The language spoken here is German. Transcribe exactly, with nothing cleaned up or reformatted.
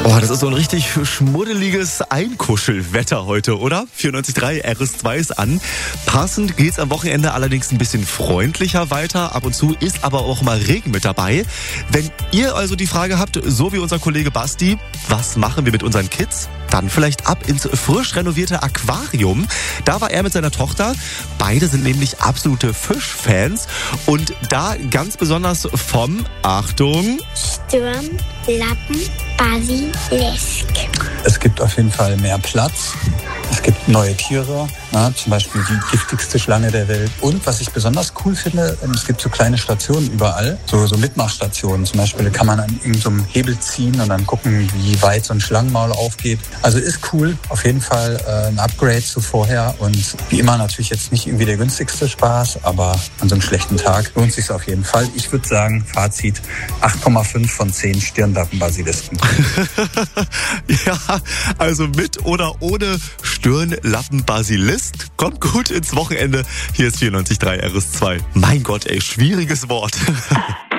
Oh, das ist so ein richtig schmuddeliges Einkuschelwetter heute, oder? vierundneunzig Komma drei R S zwei ist an. Passend geht's am Wochenende allerdings ein bisschen freundlicher weiter. Ab und zu ist aber auch mal Regen mit dabei. Wenn ihr also die Frage habt, so wie unser Kollege Basti, was machen wir mit unseren Kids? Dann vielleicht ab ins frisch renovierte Aquarium. Da war er mit seiner Tochter. Beide sind nämlich absolute Fischfans. Und da ganz besonders vom, Achtung, Sturm, Lappen, Basilisk. Es gibt auf jeden Fall mehr Platz. Es gibt neue Tiere, na, zum Beispiel die giftigste Schlange der Welt. Und was ich besonders cool finde, es gibt so kleine Stationen überall, so, so Mitmachstationen. Zum Beispiel kann man an irgendeinem Hebel ziehen und dann gucken, wie weit so ein Schlangenmaul aufgeht. Also ist cool, auf jeden Fall äh, ein Upgrade zu vorher. Und wie immer natürlich jetzt nicht irgendwie der günstigste Spaß, aber an so einem schlechten Tag lohnt sich auf jeden Fall. Ich würde sagen, Fazit acht Komma fünf von zehn Stirnlappenbasilisken. Ja, also mit oder ohne Stirnlappenbasilisk. Kommt gut ins Wochenende. Hier ist vierundneunzig Komma drei R S zwei. Mein Gott, ey, schwieriges Wort.